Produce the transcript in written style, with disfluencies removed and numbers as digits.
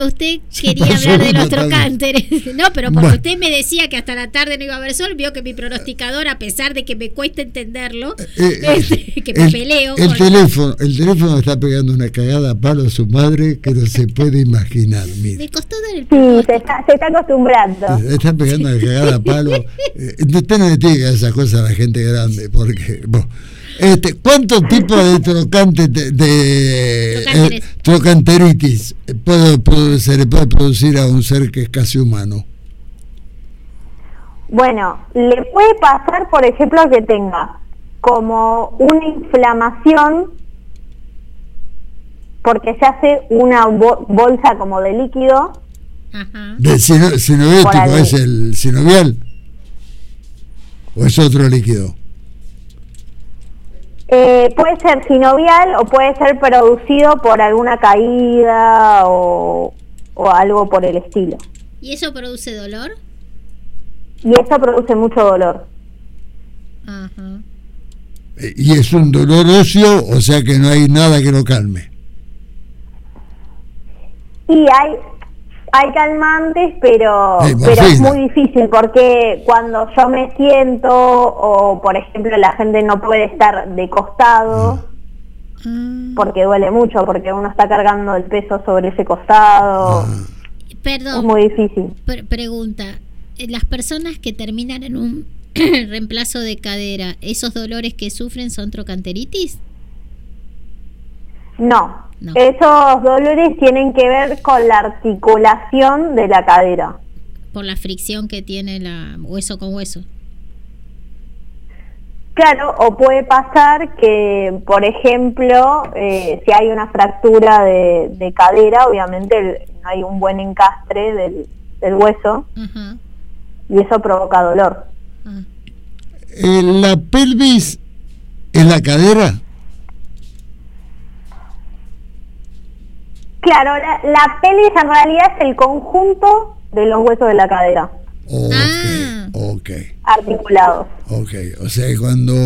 Usted quería hablar de los trocánteres. No, pero porque usted me decía que hasta la tarde no iba a haber sol, vio que mi pronosticador, a pesar de que me cuesta entenderlo, que me peleo. El teléfono está pegando una cagada a palo a su madre que no se puede imaginar. Mire. Me costó dar el Sí, se está acostumbrando. Está pegando una cagada a palo. Usted no le diga esas cosas a la gente grande, porque... Bueno, ¿cuántos tipos de trocanteritis se le puede producir a un ser que es casi humano? Bueno, le puede pasar, por ejemplo, que tenga como una inflamación porque se hace una bolsa como de líquido. Ajá. ¿De sinovial es el sinovial? ¿O es otro líquido? Puede ser sinovial o puede ser producido por alguna caída o algo por el estilo. ¿Y eso produce dolor? Y eso produce mucho dolor. Ajá. Y es un dolor óseo, o sea que no hay nada que lo calme. Y hay calmantes, pero es muy difícil porque cuando yo me siento o, por ejemplo, la gente no puede estar de costado porque duele mucho, porque uno está cargando el peso sobre ese costado. Perdón. Es muy difícil. Pregunta, las personas que terminan en un reemplazo de cadera, ¿esos dolores que sufren son trocanteritis? No, esos dolores tienen que ver con la articulación de la cadera. Por la fricción que tiene la hueso con hueso. Claro, o puede pasar que, por ejemplo, si hay una fractura de cadera, obviamente no hay un buen encastre del hueso. Ajá. Y eso provoca dolor. ¿La pelvis es la cadera? Claro, la pelvis en realidad es el conjunto de los huesos de la cadera. Ok. Articulados. Ok, o sea que cuando